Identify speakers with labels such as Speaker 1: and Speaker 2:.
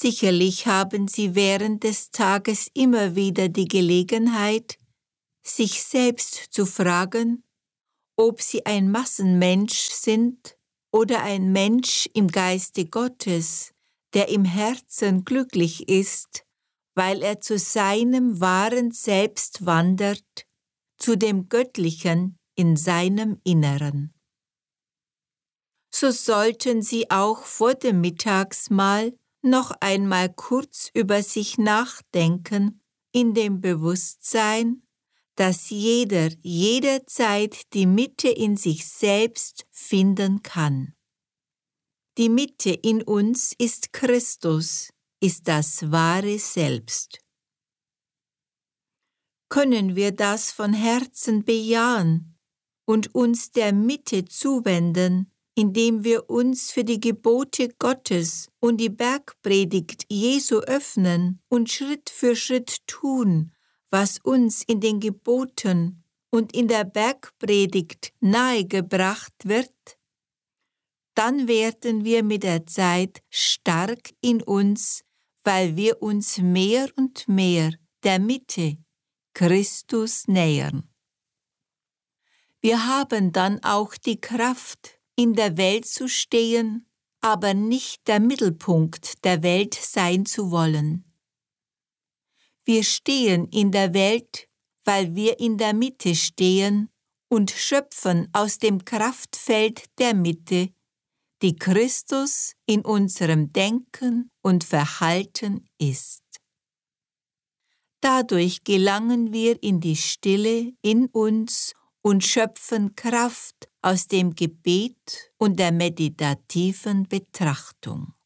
Speaker 1: Sicherlich haben Sie während des Tages immer wieder die Gelegenheit, sich selbst zu fragen, ob Sie ein Massenmensch sind oder ein Mensch im Geiste Gottes, der im Herzen glücklich ist, weil er zu seinem wahren Selbst wandert, zu dem Göttlichen in seinem Inneren. So sollten Sie auch vor dem Mittagsmahl noch einmal kurz über sich nachdenken, in dem Bewusstsein, dass jeder jederzeit die Mitte in sich selbst finden kann. Die Mitte in uns ist Christus, ist das wahre Selbst. Können wir das von Herzen bejahen und uns der Mitte zuwenden, indem wir uns für die Gebote Gottes und die Bergpredigt Jesu öffnen und Schritt für Schritt tun, was uns in den Geboten und in der Bergpredigt nahegebracht wird? Dann werden wir mit der Zeit stark in uns, weil wir uns mehr und mehr der Mitte, Christus, nähern. Wir haben dann auch die Kraft, in der Welt zu stehen, aber nicht der Mittelpunkt der Welt sein zu wollen. Wir stehen in der Welt, weil wir in der Mitte stehen und schöpfen aus dem Kraftfeld der Mitte, die Christus in unserem Denken und Verhalten ist. Dadurch gelangen wir in die Stille in uns und schöpfen Kraft aus dem Gebet und der meditativen Betrachtung.